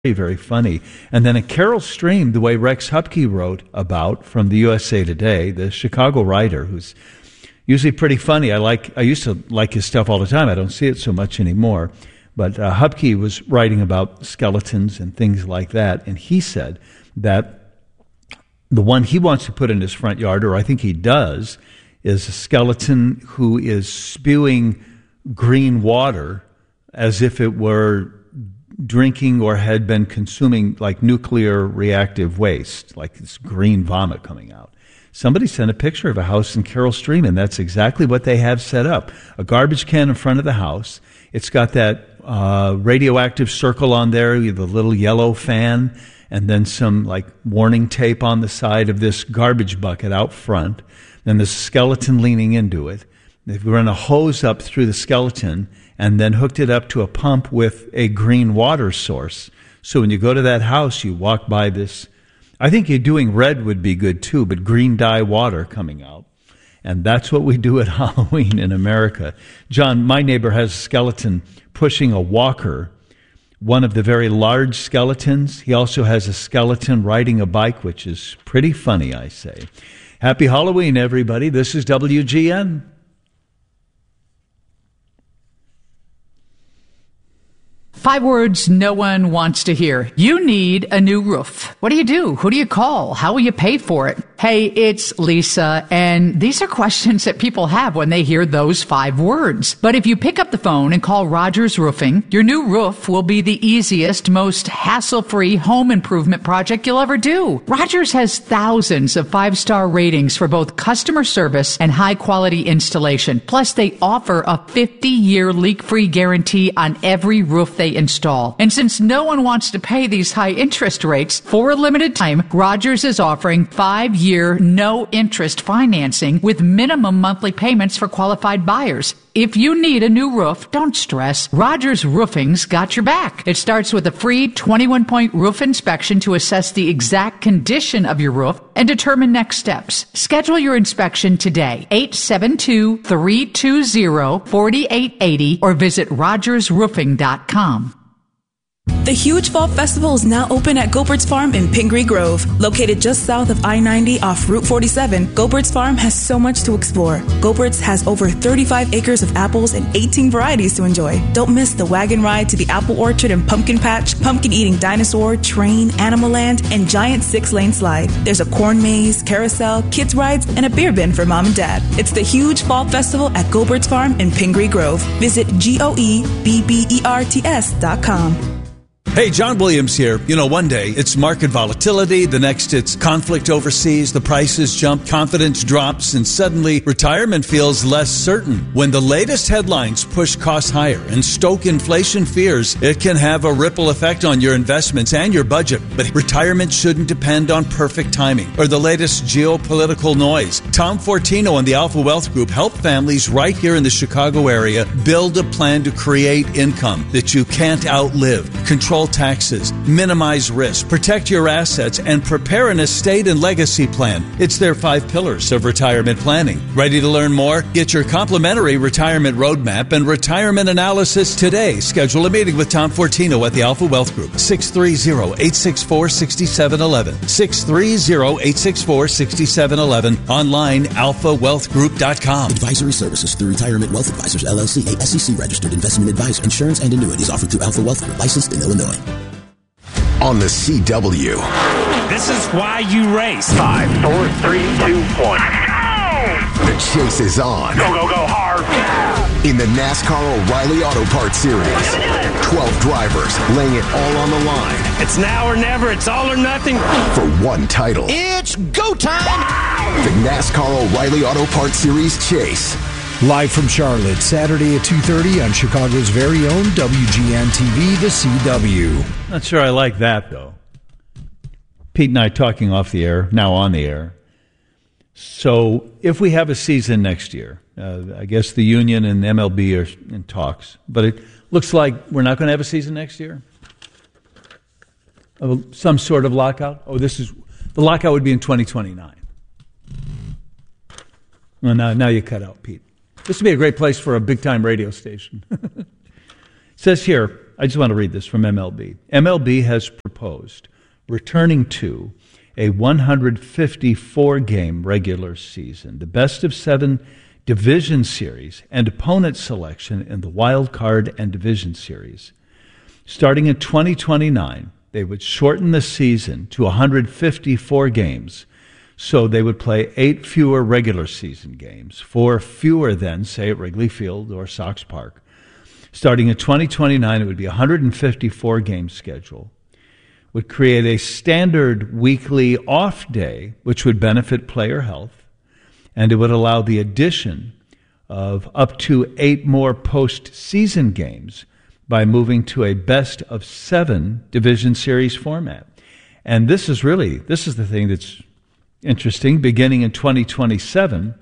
very, very funny. And then a Carol Stream, the way Rex Hupke wrote about from the USA Today, the Chicago writer, who's usually pretty funny. I used to like his stuff all the time. I don't see it so much anymore. But Hupke was writing about skeletons and things like that, and he said that the one he wants to put in his front yard, or I think he does, is a skeleton who is spewing green water as if it were drinking or had been consuming like nuclear reactive waste, like this green vomit coming out. Somebody sent a picture of a house in Carol Stream, and that's exactly what they have set up. A garbage can in front of the house. It's got that radioactive circle on there, the little yellow fan, and then some like warning tape on the side of this garbage bucket out front. Then the skeleton leaning into it. They've run a hose up through the skeleton and then hooked it up to a pump with a green water source. So when you go to that house, you walk by this. I think you're doing red would be good too, but green dye water coming out. And that's what we do at Halloween in America. John, my neighbor has a skeleton pushing a walker, one of the very large skeletons. He also has a skeleton riding a bike, which is pretty funny, I say. Happy Halloween, everybody. This is WGN. 5 words no one wants to hear. You need a new roof. What do you do? Who do you call? How will you pay for it? Hey, it's Lisa, and these are questions that people have when they hear those 5 words. But if you pick up the phone and call Rogers Roofing, your new roof will be the easiest, most hassle-free home improvement project you'll ever do. Rogers has thousands of 5-star ratings for both customer service and high-quality installation. Plus, they offer a 50-year leak-free guarantee on every roof they install. And since no one wants to pay these high interest rates, for a limited time, Rogers is offering 5-year no interest financing with minimum monthly payments for qualified buyers. If you need a new roof, don't stress. Rogers Roofing's got your back. It starts with a free 21-point roof inspection to assess the exact condition of your roof and determine next steps. Schedule your inspection today. 872-320-4880 or visit rogersroofing.com. The huge Fall Festival is now open at Gobert's Farm in Pingree Grove. Located just south of I-90 off Route 47, Gobert's Farm has so much to explore. Gobert's has over 35 acres of apples and 18 varieties to enjoy. Don't miss the wagon ride to the apple orchard and pumpkin patch, pumpkin-eating dinosaur, train, Animal Land, and giant 6-lane slide. There's a corn maze, carousel, kids rides, and a beer bin for mom and dad. It's the huge Fall Festival at Gobert's Farm in Pingree Grove. Visit GOEBBERTS.com. Hey, John Williams here. You know, one day it's market volatility, the next it's conflict overseas, the prices jump, confidence drops, and suddenly retirement feels less certain. When the latest headlines push costs higher and stoke inflation fears, it can have a ripple effect on your investments and your budget. But retirement shouldn't depend on perfect timing or the latest geopolitical noise. Tom Fortino and the Alpha Wealth Group help families right here in the Chicago area build a plan to create income that you can't outlive, control taxes, minimize risk, protect your assets, and prepare an estate and legacy plan. It's their 5 pillars of retirement planning. Ready to learn more? Get your complimentary retirement roadmap and retirement analysis today. Schedule a meeting with Tom Fortino at the Alpha Wealth Group. 630-864-6711. 630-864-6711. Online, alphawealthgroup.com. Advisory services through Retirement Wealth Advisors, LLC, a SEC-registered investment advisor. Insurance and annuities offered through Alpha Wealth Group, licensed in Illinois. On the CW. This is why you race. 5, 4, 3, 2, 1. The chase is on. Go, go, go hard. In the NASCAR O'Reilly Auto Parts Series. 12 drivers laying it all on the line. It's now or never. It's all or nothing. For one title. It's go time. The NASCAR O'Reilly Auto Parts Series Chase. Live from Charlotte, Saturday at 2:30 on Chicago's very own WGN-TV, the CW. Not sure I like that, though. Pete and I talking off the air, now on the air. So if we have a season next year, I guess the union and MLB are in talks, but it looks like we're not going to have a season next year? Some sort of lockout? The lockout would be in 2029. Well, now you cut out, Pete. This would be a great place for a big-time radio station. It says here, I just want to read this from MLB. MLB has proposed returning to a 154-game regular season, the best-of-7 division series, and opponent selection in the wild card and division series. Starting in 2029, they would shorten the season to 154 games, so they would play 8 fewer regular season games, 4 fewer than, say, at Wrigley Field or Sox Park. Starting in 2029, it would be a 154-game schedule, would create a standard weekly off day, which would benefit player health, and it would allow the addition of up to 8 more postseason games by moving to a best-of-7 division series format. And this is the thing that's interesting. Beginning in 2027,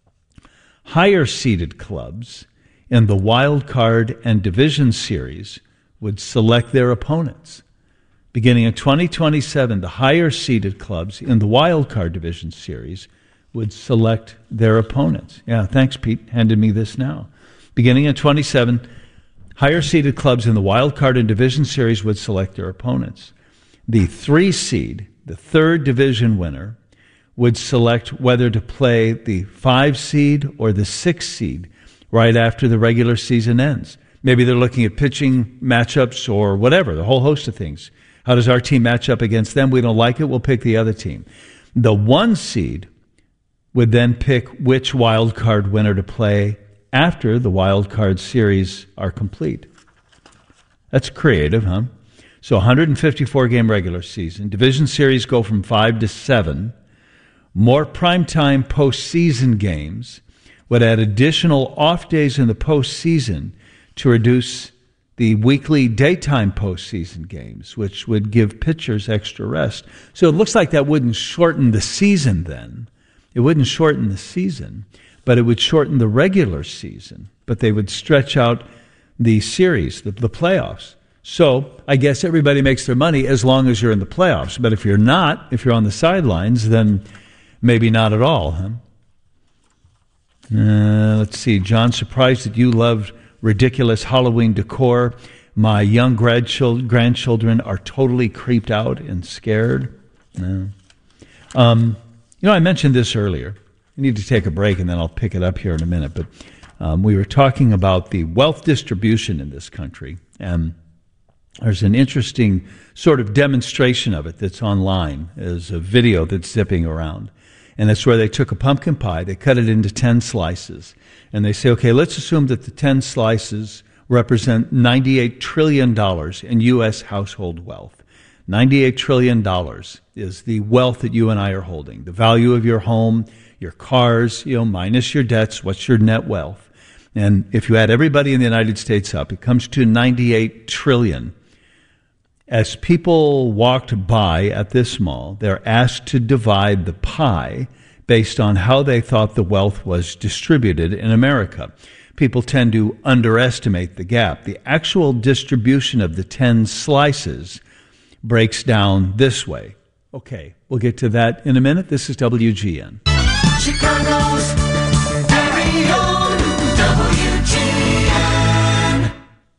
higher-seeded clubs in the wild card and division series would select their opponents. Beginning in 2027, the higher-seeded clubs in the wild card division series would select their opponents. Yeah, thanks, Pete. Handed me this now. Beginning in 27, higher-seeded clubs in the wild card and division series would select their opponents. The 3 seed, the third division winner, would select whether to play the 5 seed or the 6 seed right after the regular season ends. Maybe they're looking at pitching matchups or whatever, the whole host of things. How does our team match up against them? We don't like it, we'll pick the other team. The 1 seed would then pick which wild card winner to play after the wild card series are complete. That's creative, huh? So 154-game regular season. Division series go from 5 to 7. More primetime postseason games would add additional off days in the postseason to reduce the weekly daytime postseason games, which would give pitchers extra rest. So it looks like that wouldn't shorten the season then. It wouldn't shorten the season, but it would shorten the regular season. But they would stretch out the series, the playoffs. So I guess everybody makes their money as long as you're in the playoffs. But if you're not, if you're on the sidelines, then maybe not at all, huh? Let's see. John, surprised that you loved ridiculous Halloween decor. My young grandchildren are totally creeped out and scared. No. I mentioned this earlier. I need to take a break, and then I'll pick it up here in a minute. But we were talking about the wealth distribution in this country, and there's an interesting sort of demonstration of it that's online. There's a video that's zipping around. And that's where they took a pumpkin pie, they cut it into 10 slices, and they say, okay, let's assume that the 10 slices represent $98 trillion in U.S. household wealth. $98 trillion is the wealth that you and I are holding. The value of your home, your cars, minus your debts, what's your net wealth? And if you add everybody in the United States up, it comes to $98 trillion. As people walked by at this mall, they're asked to divide the pie based on how they thought the wealth was distributed in America. People tend to underestimate the gap. The actual distribution of the 10 slices breaks down this way. Okay, we'll get to that in a minute. This is WGN. Chicago's very own WGN.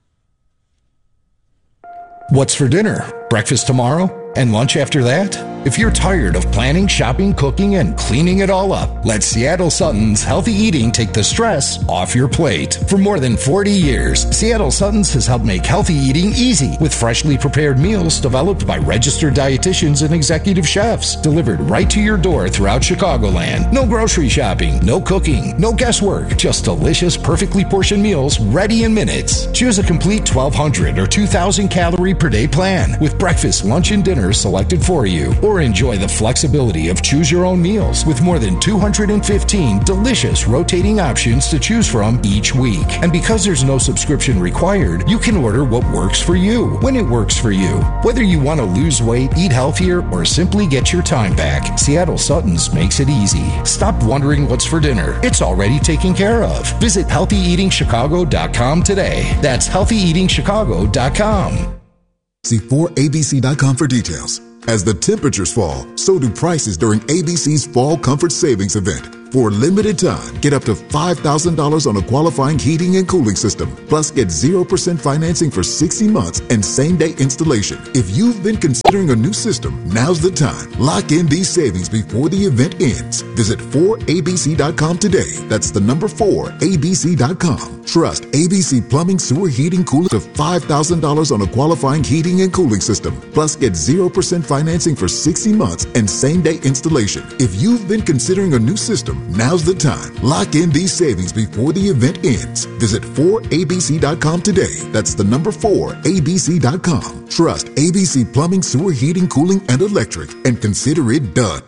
What's for dinner? Breakfast tomorrow? And lunch after that? If you're tired of planning, shopping, cooking, and cleaning it all up, let Seattle Sutton's Healthy Eating take the stress off your plate. For more than 40 years, Seattle Sutton's has helped make healthy eating easy with freshly prepared meals developed by registered dietitians and executive chefs, delivered right to your door throughout Chicagoland. No grocery shopping, no cooking, no guesswork, just delicious, perfectly portioned meals ready in minutes. Choose a complete 1,200 or 2,000 calorie per day plan with breakfast, lunch, and dinner selected for you. Or enjoy the flexibility of choose your own meals with more than 215 delicious rotating options to choose from each week. And because there's no subscription required, you can order what works for you when it works for you. Whether you want to lose weight, eat healthier, or simply get your time back, Seattle Sutton's makes it easy. Stop wondering what's for dinner. It's already taken care of. Visit healthyeatingchicago.com today. That's healthyeatingchicago.com. See 4abc.com for details. As the temperatures fall, so do prices during ABC's Fall Comfort Savings Event. For a limited time, get up to $5,000 on a qualifying heating and cooling system. Plus, get 0% financing for 60 months and same-day installation. If you've been considering a new system, now's the time. Lock in these savings before the event ends. Visit 4abc.com today. That's the number 4abc.com. Trust ABC Plumbing, Sewer, Heating, Cooling to $5,000 on a qualifying heating and cooling system. Plus, get 0% financing for 60 months and same-day installation. If you've been considering a new system, now's the time. Lock in these savings before the event ends. Visit 4abc.com today. That's the number 4abc.com. Trust ABC Plumbing, Sewer, Heating, Cooling, and Electric, and consider it done.